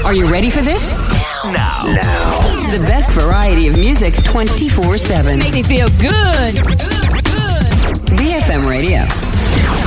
Are you ready for this? Now. The best variety of music 24/7. Make me feel good. BFM Radio.